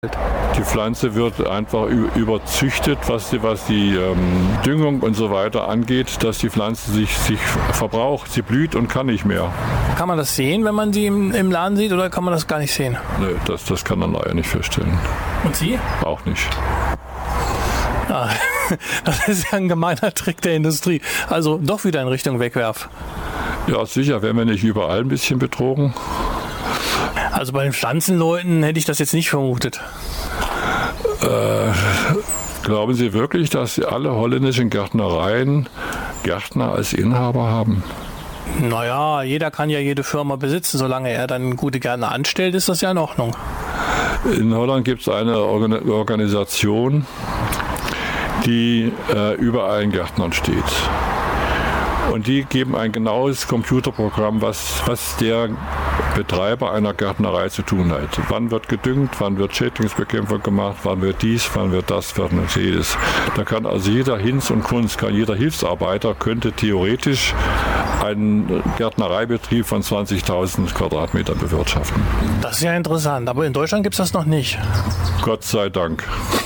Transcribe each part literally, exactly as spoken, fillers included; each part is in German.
Die Pflanze wird einfach überzüchtet, was die, was die ähm, Düngung und so weiter angeht, dass die Pflanze sich, sich verbraucht. Sie blüht und kann nicht mehr. Kann man das sehen, wenn man sie im, im Laden sieht, oder kann man das gar nicht sehen? Nee, das, das kann man leider nicht feststellen. Und Sie? Auch nicht. Ah, das ist ja ein gemeiner Trick der Industrie. Also doch wieder in Richtung Wegwerf. Ja, sicher, werden wir nicht überall ein bisschen betrogen. Also bei den Pflanzenleuten hätte ich das jetzt nicht vermutet. Äh, glauben Sie wirklich, dass alle holländischen Gärtnereien Gärtner als Inhaber haben? Naja, jeder kann ja jede Firma besitzen. Solange er dann gute Gärtner anstellt, ist das ja in Ordnung. In Holland gibt es eine Organ- Organisation, die äh, über allen Gärtnern steht. Und die geben ein genaues Computerprogramm, was, was der Betreiber einer Gärtnerei zu tun hat. Wann wird gedüngt, wann wird Schädlingsbekämpfung gemacht, wann wird dies, wann wird das, wann wird jedes. Da kann also jeder Hinz und Kunst, kann jeder Hilfsarbeiter könnte theoretisch einen Gärtnereibetrieb von zwanzigtausend Quadratmetern bewirtschaften. Das ist ja interessant, aber in Deutschland gibt es das noch nicht. Gott sei Dank.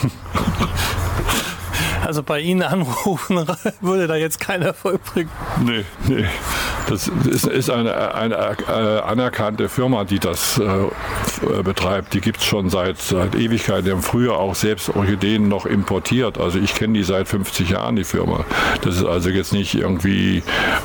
Also bei Ihnen anrufen würde da jetzt kein Erfolg bringen. Nee, nee. Das ist, ist eine, eine äh, anerkannte Firma, die das äh, betreibt. Die gibt es schon seit, seit Ewigkeiten. Die haben früher auch selbst Orchideen noch importiert. Also ich kenne die seit fünfzig Jahren, die Firma. Das ist also jetzt nicht irgendwie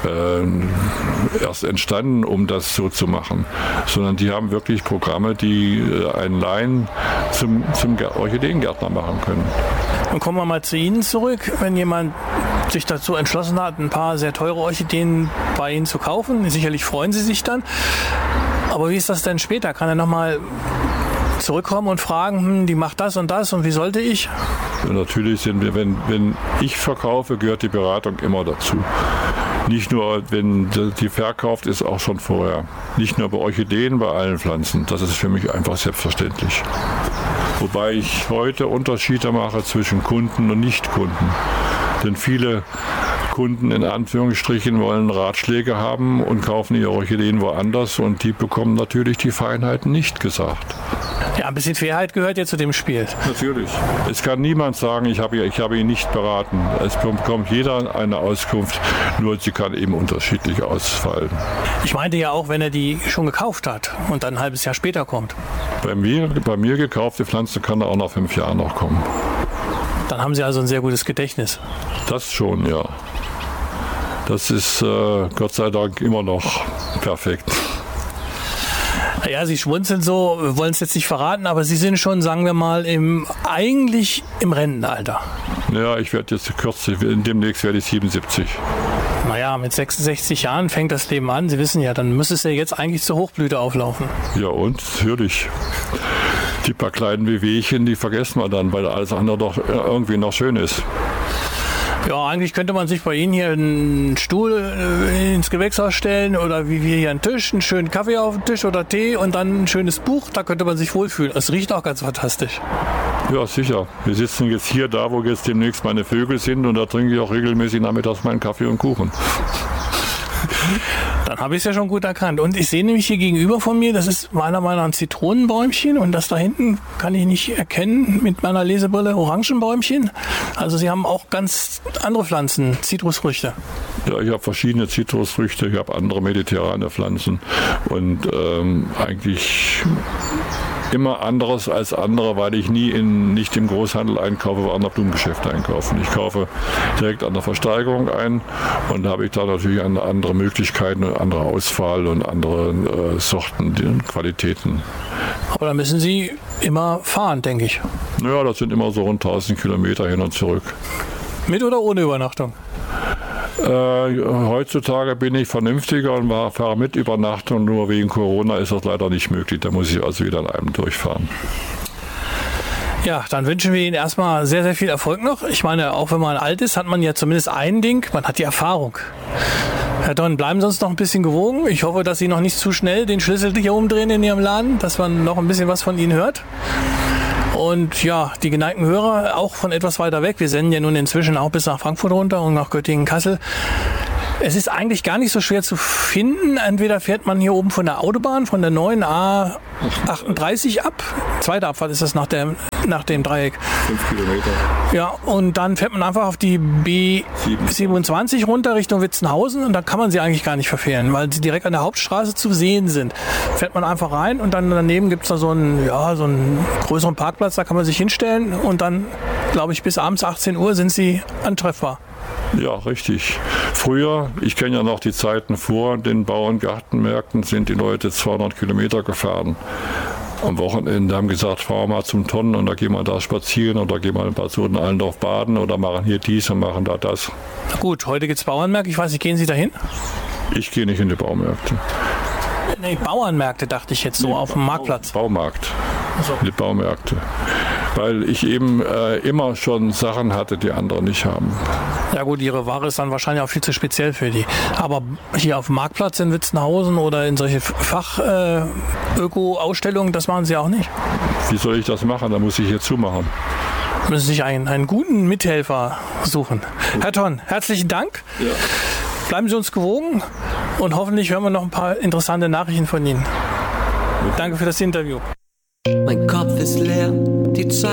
äh, erst entstanden, um das so zu machen, sondern die haben wirklich Programme, die äh, einen Laien zum, zum Orchideengärtner machen können. Dann kommen wir mal zu Ihnen zurück. Wenn jemand sich dazu entschlossen hat, ein paar sehr teure Orchideen bei Ihnen zu kaufen, sicherlich freuen Sie sich dann. Aber wie ist das denn später? Kann er nochmal zurückkommen und fragen, hm, die macht das und das und wie sollte ich? Ja, natürlich sind wir, wenn, wenn ich verkaufe, gehört die Beratung immer dazu. Nicht nur, wenn die verkauft ist, auch schon vorher. Nicht nur bei Orchideen, bei allen Pflanzen. Das ist für mich einfach selbstverständlich. Wobei ich heute Unterschiede mache zwischen Kunden und Nichtkunden. Denn viele Kunden in Anführungsstrichen wollen Ratschläge haben und kaufen ihre Orchideen woanders und die bekommen natürlich die Feinheiten nicht gesagt. Ja, ein bisschen Fairheit gehört ja zu dem Spiel. Natürlich. Es kann niemand sagen, ich habe, ich habe ihn nicht beraten. Es bekommt jeder eine Auskunft, nur sie kann eben unterschiedlich ausfallen. Ich meinte ja auch, wenn er die schon gekauft hat und dann ein halbes Jahr später kommt. Bei mir, bei mir gekaufte Pflanze kann er auch nach fünf Jahren noch kommen. Dann haben Sie also ein sehr gutes Gedächtnis. Das schon, ja. Das ist äh, Gott sei Dank immer noch perfekt. Ja, Sie schmunzeln so, wir wollen es jetzt nicht verraten, aber Sie sind schon, sagen wir mal, im eigentlich im Rentenalter. Ja, ich werde jetzt kürzlich, demnächst werde ich siebenundsiebzig. Naja, mit sechsundsechzig Jahren fängt das Leben an. Sie wissen ja, dann müsste es ja jetzt eigentlich zur Hochblüte auflaufen. Ja und, natürlich. Die paar kleinen Wehwehchen, die vergessen wir dann, weil alles andere doch irgendwie noch schön ist. Ja, eigentlich könnte man sich bei Ihnen hier einen Stuhl äh, ins Gewächshaus stellen oder wie wir hier einen Tisch, einen schönen Kaffee auf den Tisch oder Tee und dann ein schönes Buch. Da könnte man sich wohlfühlen. Es riecht auch ganz fantastisch. Ja, sicher. Wir sitzen jetzt hier da, wo jetzt demnächst meine Vögel sind und da trinke ich auch regelmäßig nachmittags meinen Kaffee und Kuchen. Dann habe ich es ja schon gut erkannt. Und ich sehe nämlich hier gegenüber von mir, das ist meiner Meinung nach ein Zitronenbäumchen und das da hinten kann ich nicht erkennen mit meiner Lesebrille, Orangenbäumchen. Also Sie haben auch ganz andere Pflanzen, Zitrusfrüchte. Ja, ich habe verschiedene Zitrusfrüchte, ich habe andere mediterrane Pflanzen und ähm, eigentlich immer anderes als andere, weil ich nie in, nicht im Großhandel einkaufe, aber an der Blumengeschäfte einkaufen. Ich kaufe direkt an der Versteigerung ein und da habe ich da natürlich eine andere Möglichkeiten und andere Auswahl und andere äh, Sorten, die Qualitäten. Aber da müssen Sie immer fahren, denke ich. Ja, das sind immer so rund tausend Kilometer hin und zurück. Mit oder ohne Übernachtung? Äh, heutzutage bin ich vernünftiger und fahre mit Übernachtung, nur wegen Corona ist das leider nicht möglich. Da muss ich also wieder an einem durchfahren. Ja, dann wünschen wir Ihnen erstmal sehr, sehr viel Erfolg noch. Ich meine, auch wenn man alt ist, hat man ja zumindest ein Ding, man hat die Erfahrung. Herr Don, bleiben Sie uns noch ein bisschen gewogen. Ich hoffe, dass Sie noch nicht zu schnell den Schlüssel hier umdrehen in Ihrem Laden, dass man noch ein bisschen was von Ihnen hört. Und ja, die geneigten Hörer auch von etwas weiter weg. Wir senden ja nun inzwischen auch bis nach Frankfurt runter und nach Göttingen, Kassel. Es ist eigentlich gar nicht so schwer zu finden. Entweder fährt man hier oben von der Autobahn, von der neuen A achtunddreißig ab. Zweite Abfahrt ist das nach, der, nach dem Dreieck. Fünf Kilometer. Ja, und dann fährt man einfach auf die B siebenundzwanzig runter Richtung Witzenhausen und dann kann man sie eigentlich gar nicht verfehlen, weil sie direkt an der Hauptstraße zu sehen sind. Fährt man einfach rein und dann daneben gibt es da so einen, ja, so einen größeren Parkplatz, da kann man sich hinstellen und dann, glaube ich, bis abends achtzehn Uhr sind sie antreffbar. Ja, richtig. Früher, ich kenne ja noch die Zeiten vor den Bau- und Gartenmärkten, sind die Leute zweihundert Kilometer gefahren. Am Wochenende haben gesagt, fahren wir mal zum Tonnen und da gehen wir da spazieren oder gehen wir in Bad Soden-Allendorf baden oder machen hier dies und machen da das. Na gut, heute gibt es Bauernmärkte. Ich weiß nicht, gehen Sie dahin? Ich gehe nicht in die Baumärkte. Nee, Bauernmärkte dachte ich jetzt so, nee, auf dem Marktplatz. Baumarkt. So. Die Baumärkte. Weil ich eben äh, immer schon Sachen hatte, die andere nicht haben. Ja gut, Ihre Ware ist dann wahrscheinlich auch viel zu speziell für die. Aber hier auf dem Marktplatz in Witzenhausen oder in solche Fach-Öko-Ausstellungen, äh, das machen Sie auch nicht? Wie soll ich das machen? Da muss ich hier zumachen. Müssen Sie sich einen, einen guten Mithelfer suchen. Herr Tonn, herzlichen Dank. Ja. Bleiben Sie uns gewogen und hoffentlich hören wir noch ein paar interessante Nachrichten von Ihnen. Danke für das Interview. Mein Kopf ist leer, die Zeit